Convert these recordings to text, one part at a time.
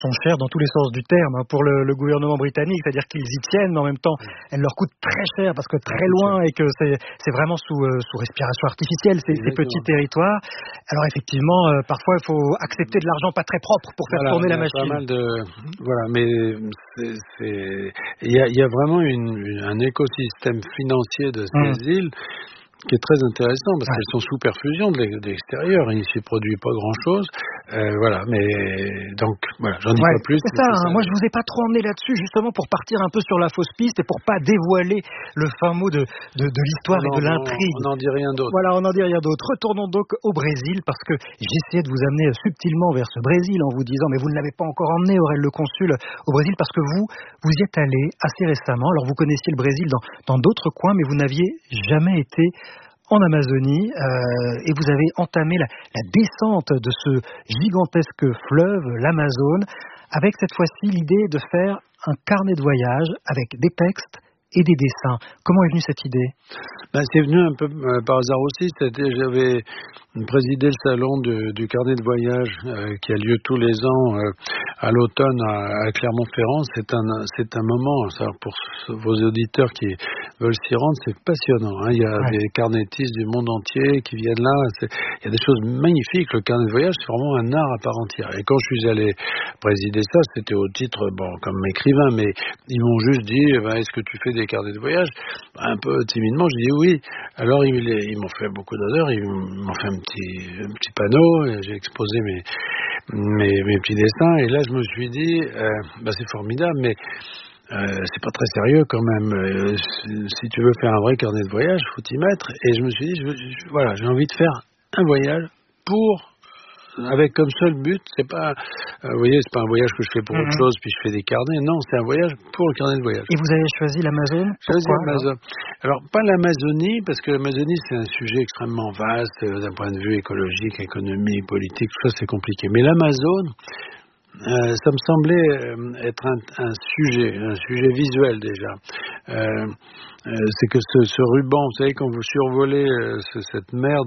sont chères dans tous les sens du terme pour le gouvernement britannique, c'est-à-dire qu'ils y tiennent, mais en même temps, elles leur coûtent très cher parce que très loin et que c'est vraiment sous respiration artificielle ces petits territoires. Alors effectivement, parfois il faut accepter de l'argent pas très propre pour faire tourner la machine. Mais il y a vraiment un écosystème financier de ces îles qui est très intéressant parce qu'elles sont sous perfusion de l'extérieur. Il ne s'y produit pas grand-chose. J'en dis pas plus. C'est ça. Moi, je vous ai pas trop emmené là-dessus, justement pour partir un peu sur la fausse piste et pour pas dévoiler le fin mot de l'histoire et de l'intrigue. On n'en dit rien d'autre. Voilà, on n'en dit rien d'autre. Retournons donc au Brésil parce que j'ai essayé de vous amener subtilement vers ce Brésil en vous disant, mais vous ne l'avez pas encore emmené, Aurel le consul, au Brésil parce que vous y êtes allé assez récemment. Alors, vous connaissiez le Brésil dans d'autres coins, mais vous n'aviez jamais été en Amazonie et vous avez entamé la descente de ce gigantesque fleuve, l'Amazone, avec cette fois-ci l'idée de faire un carnet de voyage avec des textes et des dessins. Comment est venue cette idée ? C'est venu un peu par hasard aussi. J'avais présidé le salon du carnet de voyage qui a lieu tous les ans à l'automne à Clermont-Ferrand. C'est un moment, ça, pour vos auditeurs qui veulent s'y rendre, c'est passionnant. Il y a des carnétistes du monde entier qui viennent là. Il y a des choses magnifiques. Le carnet de voyage, c'est vraiment un art à part entière. Et quand je suis allé présider ça, c'était au titre, comme écrivain, mais ils m'ont juste dit, est-ce que tu fais des carnets de voyage ? Un peu timidement, je dis oui. Alors ils m'ont fait beaucoup d'honneur, ils m'ont fait un petit panneau, et j'ai exposé mes petits dessins, et là je me suis dit, c'est formidable, mais c'est pas très sérieux quand même. Si tu veux faire un vrai carnet de voyage, faut t'y mettre. Et je me suis dit, j'ai envie de faire un voyage avec comme seul but, c'est pas un voyage que je fais pour autre chose, puis je fais des carnets. Non, c'est un voyage pour le carnet de voyage. Et vous avez choisi l'Amazone ? Choisi l'Amazone. Alors, pas l'Amazonie, parce que l'Amazonie, c'est un sujet extrêmement vaste, d'un point de vue écologique, économique, politique, tout ça, c'est compliqué. Mais l'Amazone, ça me semblait être un sujet visuel déjà. C'est que ce ruban, vous savez, quand vous survolez cette mer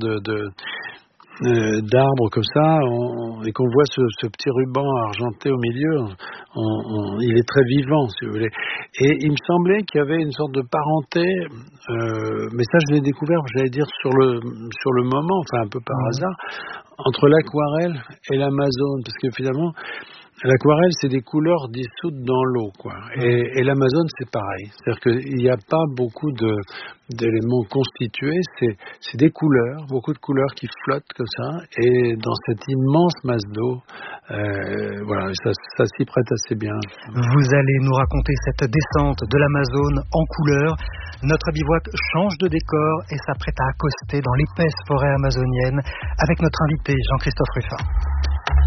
d'arbres comme ça, et qu'on voit ce petit ruban argenté au milieu, il est très vivant, si vous voulez. Et il me semblait qu'il y avait une sorte de parenté, mais ça je l'ai découvert, j'allais dire sur le moment, enfin un peu par hasard, entre l'aquarelle et l'Amazone, parce que finalement l'aquarelle, c'est des couleurs dissoutes dans l'eau, quoi. Et l'Amazone, c'est pareil. C'est-à-dire qu'il n'y a pas beaucoup d'éléments constitués. C'est des couleurs, beaucoup de couleurs qui flottent comme ça. Et dans cette immense masse d'eau, ça s'y prête assez bien. Vous allez nous raconter cette descente de l'Amazone en couleurs. Notre bivouac change de décor et s'apprête à accoster dans l'épaisse forêt amazonienne avec notre invité Jean-Christophe Rufin.